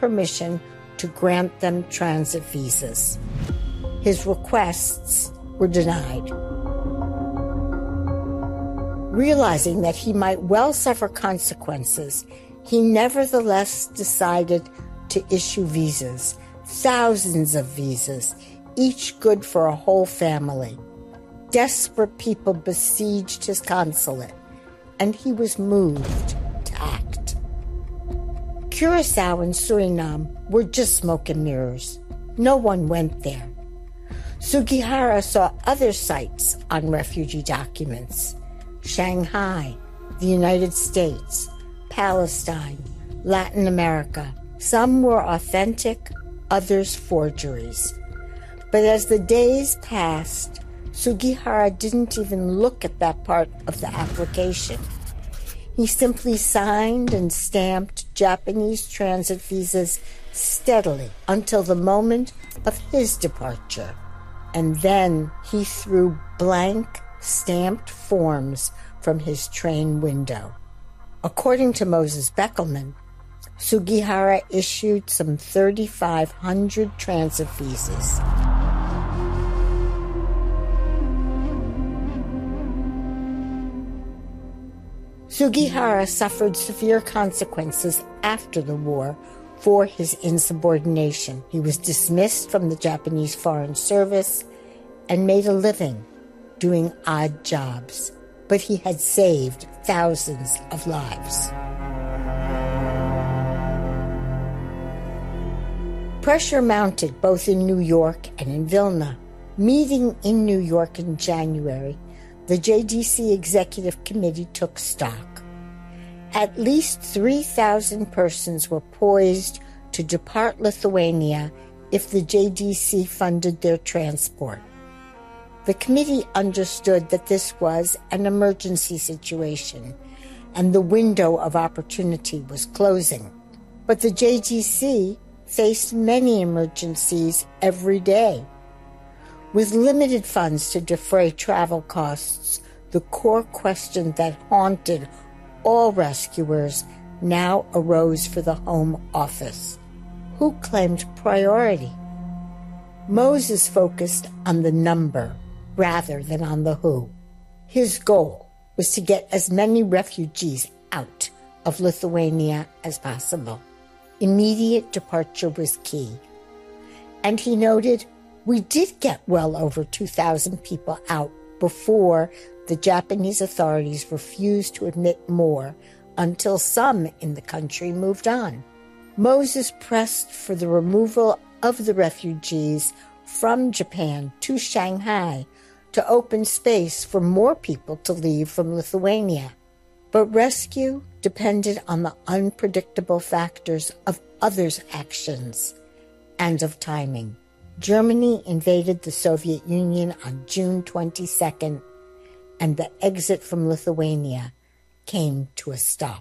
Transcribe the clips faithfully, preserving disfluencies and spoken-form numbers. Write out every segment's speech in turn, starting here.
permission to grant them transit visas. His requests were denied. Realizing that he might well suffer consequences, he nevertheless decided to issue visas, thousands of visas, each good for a whole family. Desperate people besieged his consulate, and he was moved to act. Curaçao and Suriname were just smoke and mirrors. No one went there. Sugihara saw other sites on refugee documents: Shanghai, the United States, Palestine, Latin America. Some were authentic, others forgeries. But as the days passed, Sugihara didn't even look at that part of the application. He simply signed and stamped Japanese transit visas steadily until the moment of his departure. And then he threw blank, stamped forms from his train window. According to Moses Beckelman, Sugihara issued some thirty-five hundred transit visas. Sugihara suffered severe consequences after the war for his insubordination. He was dismissed from the Japanese Foreign Service and made a living doing odd jobs. But he had saved thousands of lives. Pressure mounted both in New York and in Vilna. Meeting in New York in January, the J D C Executive Committee took stock. At least three thousand persons were poised to depart Lithuania if the J D C funded their transport. The committee understood that this was an emergency situation, and the window of opportunity was closing. But the J D C faced many emergencies every day. With limited funds to defray travel costs, the core question that haunted all rescuers now arose for the Home Office. Who claimed priority? Moses focused on the number rather than on the who. His goal was to get as many refugees out of Lithuania as possible. Immediate departure was key. And he noted, we did get well over two thousand people out before the Japanese authorities refused to admit more until some in the country moved on. Moses pressed for the removal of the refugees from Japan to Shanghai to open space for more people to leave from Lithuania. But rescue depended on the unpredictable factors of others' actions and of timing. Germany invaded the Soviet Union on June twenty-second, and the exit from Lithuania came to a stop.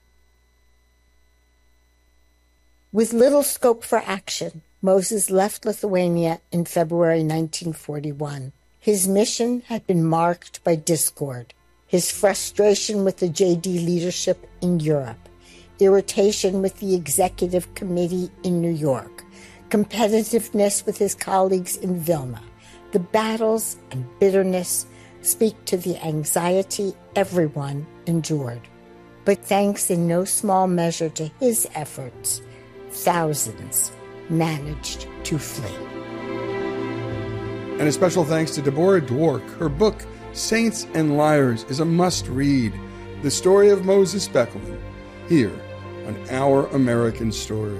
With little scope for action, Moses left Lithuania in February nineteen forty-one. His mission had been marked by discord, his frustration with the J D leadership in Europe, irritation with the Executive Committee in New York, competitiveness with his colleagues in Vilna. The battles and bitterness speak to the anxiety everyone endured. But thanks in no small measure to his efforts, thousands managed to flee. And a special thanks to Deborah Dwork. Her book, Saints and Liars, is a must-read. The story of Moses Beckelman, here on Our American Stories.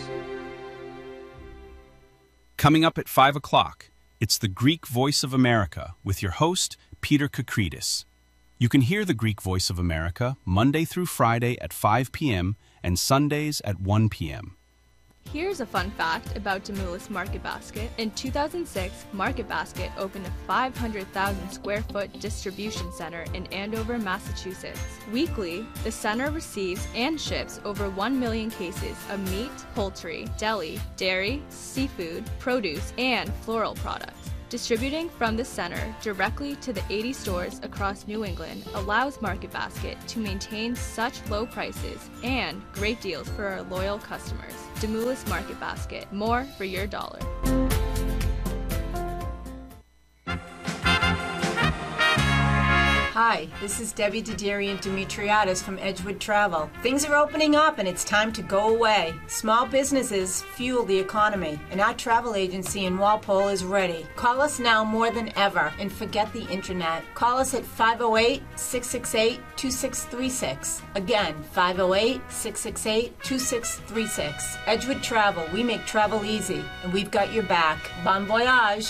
Coming up at five o'clock, it's the Greek Voice of America with your host, Peter Kakridis. You can hear the Greek Voice of America Monday through Friday at five p.m. and Sundays at one p.m. Here's a fun fact about Demoulas Market Basket. In two thousand six, Market Basket opened a five hundred thousand square foot distribution center in Andover, Massachusetts. Weekly, the center receives and ships over one million cases of meat, poultry, deli, dairy, seafood, produce, and floral products. Distributing from the center directdirectly to the eighty stores across New England allows Market Basket to maintain such low prices and great deals for our loyal customers. Demoulas Market Basket, more for your dollar. Hi, this is Debbie Diderian Dimitriadis from Edgewood Travel. Things are opening up and it's time to go away. Small businesses fuel the economy, and our travel agency in Walpole is ready. Call us now more than ever and forget the internet. Call us at five oh eight, six six eight, two six three six. Again, five oh eight, six six eight, two six three six. Edgewood Travel, we make travel easy, and we've got your back. Bon voyage!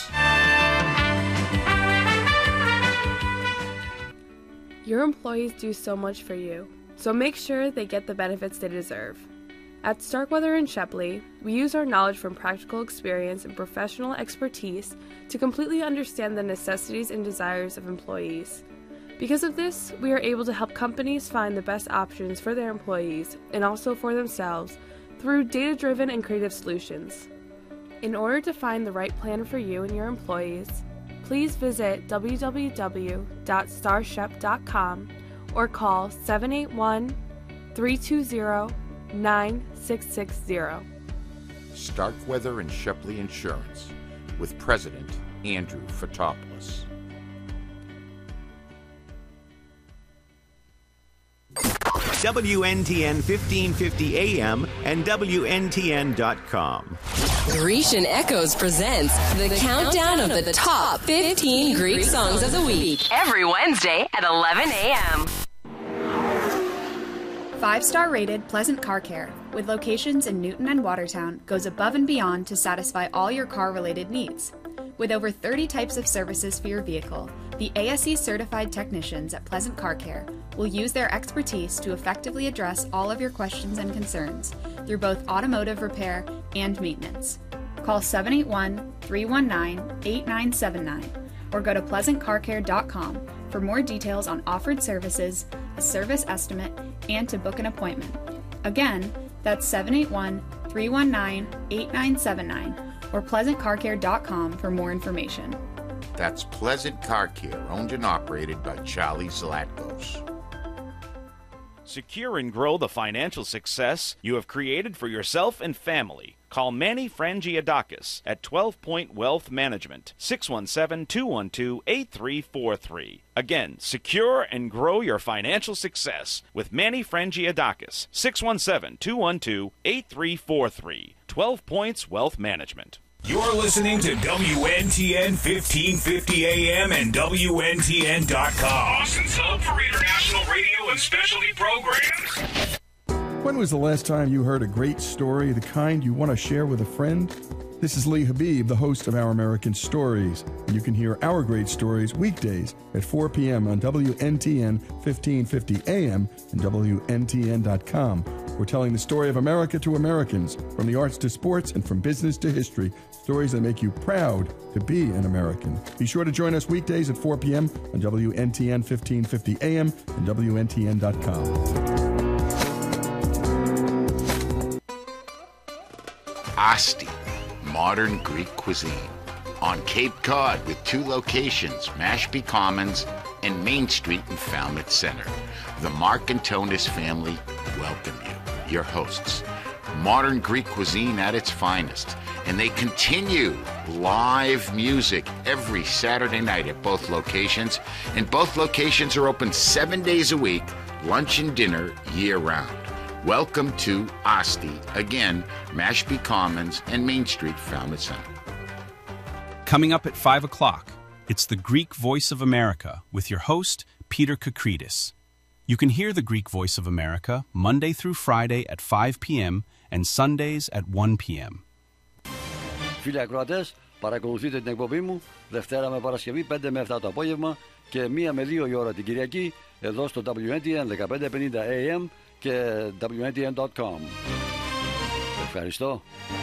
Your employees do so much for you, so make sure they get the benefits they deserve. At Starkweather and Shepley, we use our knowledge from practical experience and professional expertise to completely understand the necessities and desires of employees. Because of this, we are able to help companies find the best options for their employees and also for themselves through data-driven and creative solutions. In order to find the right plan for you and your employees, please visit w w w dot starshep dot com or call seven eight one, three two zero, nine six six zero. Starkweather and Shepley Insurance with President Andrew Fotopoulos. W N T N fifteen fifty A M and W N T N dot com. Grecian Echoes presents the, the countdown, countdown of the top fifteen Greek songs of the week. Every Wednesday at eleven a.m. Five-star rated Pleasant Car Care, with locations in Newton and Watertown, goes above and beyond to satisfy all your car-related needs. With over thirty types of services for your vehicle, the A S E-certified technicians at Pleasant Car Care will use their expertise to effectively address all of your questions and concerns through both automotive repair and maintenance. Call seven eight one, three one nine, eight nine seven nine or go to pleasant car care dot com for more details on offered services, a service estimate, and to book an appointment. Again, that's seven eight one, three one nine, eight nine seven nine or pleasant car care dot com for more information. That's Pleasant Car Care, owned and operated by Charlie Zlatkos. Secure and grow the financial success you have created for yourself and family. Call Manny Frangiadakis at twelve Point Wealth Management, six one seven, two one two, eight three four three. Again, secure and grow your financial success with Manny Frangiadakis, six one seven, two one two, eight three four three. twelve Points Wealth Management. You're listening to W N T N fifteen fifty A M and W N T N dot com. Austin's hub for international radio and specialty programs. When was the last time you heard a great story, the kind you want to share with a friend? This is Lee Habib, the host of Our American Stories, and you can hear our great stories weekdays at four p.m. on W N T N fifteen fifty A M and W N T N dot com. We're telling the story of America to Americans, from the arts to sports and from business to history, stories that make you proud to be an American. Be sure to join us weekdays at four p.m. on W N T N fifteen fifty A M and W N T N dot com. Asti, modern Greek cuisine. On Cape Cod with two locations, Mashpee Commons and Main Street in Falmouth Center. The Mark and Tonis family welcome you. Your hosts. Modern Greek cuisine at its finest. And they continue live music every Saturday night at both locations. And both locations are open seven days a week, lunch and dinner year-round. Welcome to Asti. Again, Mashpee Commons and Main Street, Falmouth Center. Coming up at five o'clock, it's the Greek Voice of America with your host, Peter Kakridis. You can hear the Greek Voice of America Monday through Friday at five p.m. and Sundays at one p.m. Φίλοι ακροατές, παρακολουθείτε την εκπομπή μου Δευτέρα με Παρασκευή πέντε με επτά το απόγευμα και μία με δύο η ώρα την Κυριακή εδώ στο W N T N fifteen fifty A M και W N T N dot com. Ευχαριστώ.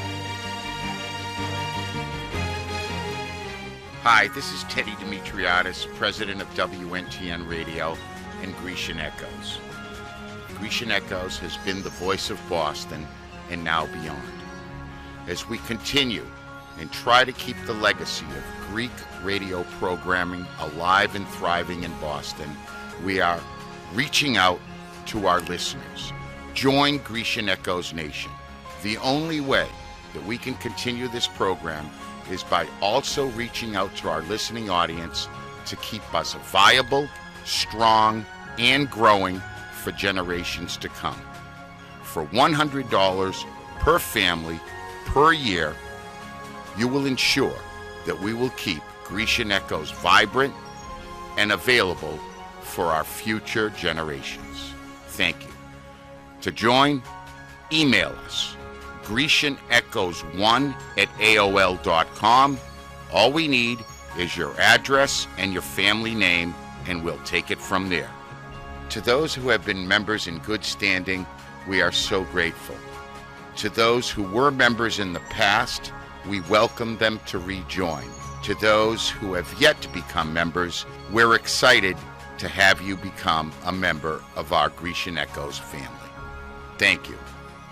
Hi, this is Teddy Dimitriadis, president of W N T N Radio and Grecian Echoes. Grecian Echoes has been the voice of Boston and now beyond. As we continue and try to keep the legacy of Greek radio programming alive and thriving in Boston, we are reaching out to our listeners. Join Grecian Echoes Nation. The only way that we can continue this program is by also reaching out to our listening audience to keep us viable, strong, and growing for generations to come. For one hundred dollars per family per year, you will ensure that we will keep Grecian Echoes vibrant and available for our future generations. Thank you. To join, email us, Grecian Echoes one at A O L dot com. All we need is your address and your family name, and we'll take it from there. To those who have been members in good standing, we are so grateful. To those who were members in the past, we welcome them to rejoin. To those who have yet to become members, we're excited to have you become a member of our Grecian Echoes family. Thank you.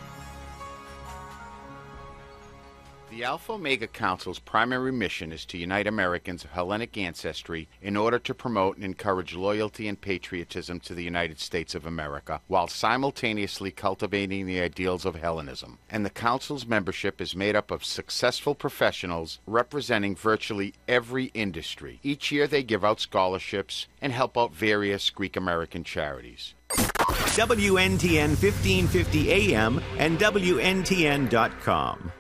The Alpha Omega Council's primary mission is to unite Americans of Hellenic ancestry in order to promote and encourage loyalty and patriotism to the United States of America, while simultaneously cultivating the ideals of Hellenism. And the Council's membership is made up of successful professionals representing virtually every industry. Each year they give out scholarships and help out various Greek American charities. W N T N fifteen fifty A M and W N T N dot com.